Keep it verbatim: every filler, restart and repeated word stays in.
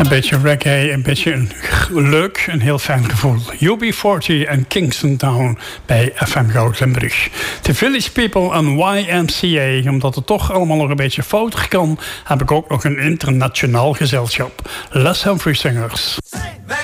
beetje reggae, een beetje een leuk, een heel fijn gevoel. U B veertig en Kingston Town bij F M Goud Limburg. The Village People en Y M C A. Omdat het toch allemaal nog een beetje foutig kan, heb ik ook nog een internationaal gezelschap. Les Humphrey Singers.